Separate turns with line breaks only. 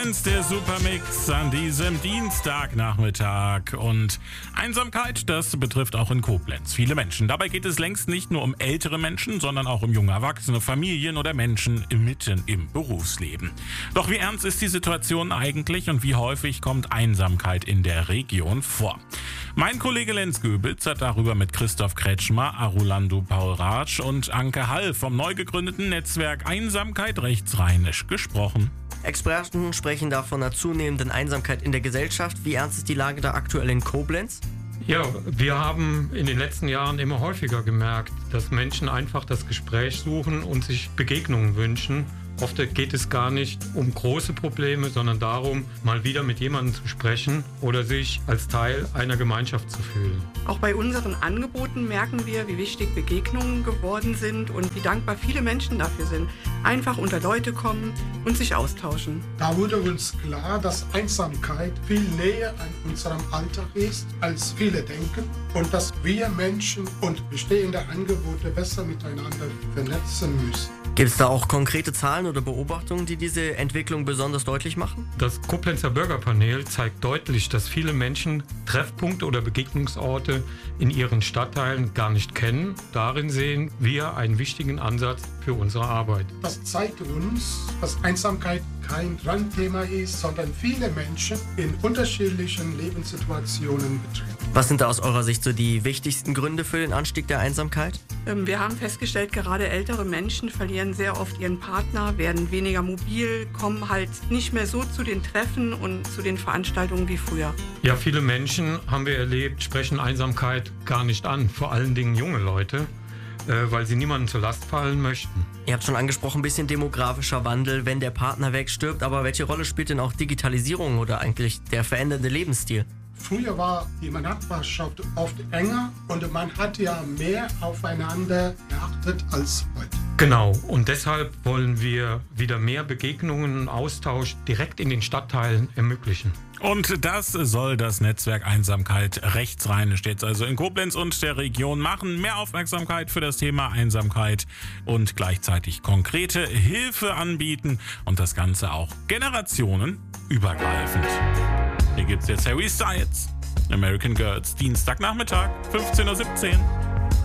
Der Supermix an diesem Dienstagnachmittag. Und Einsamkeit, das betrifft auch in Koblenz viele Menschen. Dabei geht es längst nicht nur um ältere Menschen, sondern auch um junge Erwachsene, Familien oder Menschen mitten im Berufsleben. Doch wie ernst ist die Situation eigentlich und wie häufig kommt Einsamkeit in der Region vor? Mein Kollege Lenz Göbitz hat darüber mit Christoph Kretschmer, Arulando Paul-Ratsch und Anke Hall vom neu gegründeten Netzwerk Einsamkeit Rechtsrheinisch gesprochen.
Experten sprechen da von einer zunehmenden Einsamkeit in der Gesellschaft. Wie ernst ist die Lage da aktuell in Koblenz?
Ja, wir haben in den letzten Jahren immer häufiger gemerkt, dass Menschen einfach das Gespräch suchen und sich Begegnungen wünschen. Oft geht es gar nicht um große Probleme, sondern darum, mal wieder mit jemandem zu sprechen oder sich als Teil einer Gemeinschaft zu fühlen.
Auch bei unseren Angeboten merken wir, wie wichtig Begegnungen geworden sind und wie dankbar viele Menschen dafür sind. Einfach unter Leute kommen und sich austauschen.
Da wurde uns klar, dass Einsamkeit viel näher an unserem Alltag ist, als viele denken, und dass wir Menschen und bestehende Angebote besser miteinander vernetzen müssen.
Gibt es da auch konkrete Zahlen oder Beobachtungen, die diese Entwicklung besonders deutlich machen?
Das Koblenzer Bürgerpanel zeigt deutlich, dass viele Menschen Treffpunkte oder Begegnungsorte in ihren Stadtteilen gar nicht kennen. Darin sehen wir einen wichtigen Ansatz für unsere Arbeit.
Das zeigt uns, dass Einsamkeit kein Randthema ist, sondern viele Menschen in unterschiedlichen Lebenssituationen betrifft.
Was sind da aus eurer Sicht so die wichtigsten Gründe für den Anstieg der Einsamkeit?
Wir haben festgestellt, gerade ältere Menschen verlieren sehr oft ihren Partner, werden weniger mobil, kommen halt nicht mehr so zu den Treffen und zu den Veranstaltungen wie früher.
Ja, viele Menschen, haben wir erlebt, sprechen Einsamkeit gar nicht an, vor allen Dingen junge Leute, weil sie niemandem zur Last fallen möchten.
Ihr habt schon angesprochen, ein bisschen demografischer Wandel, wenn der Partner wegstirbt. Aber welche Rolle spielt denn auch Digitalisierung oder eigentlich der verändernde Lebensstil?
Früher war die Nachbarschaft oft enger und man hat ja mehr aufeinander geachtet als heute.
Genau, und deshalb wollen wir wieder mehr Begegnungen und Austausch direkt in den Stadtteilen ermöglichen.
Und das soll das Netzwerk Einsamkeit Rechtsrheinisch jetzt also in Koblenz und der Region machen. Mehr Aufmerksamkeit für das Thema Einsamkeit und gleichzeitig konkrete Hilfe anbieten und das Ganze auch generationenübergreifend. Hier gibt's jetzt Harry Styles, American Girls, Dienstagnachmittag, 15:17 Uhr.